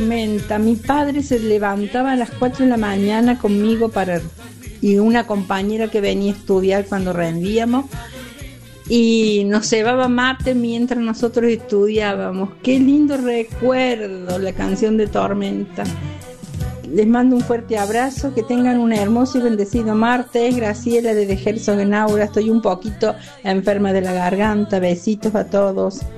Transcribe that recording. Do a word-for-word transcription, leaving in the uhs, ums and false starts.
Tormenta. Mi padre se levantaba a las cuatro de la mañana conmigo para y una compañera que venía a estudiar cuando rendíamos y nos llevaba mate mientras nosotros estudiábamos. Qué lindo recuerdo la canción de Tormenta. Les mando un fuerte abrazo, que tengan un hermoso y bendecido martes. Graciela desde Herzogenaurach, estoy un poquito enferma de la garganta. Besitos a todos.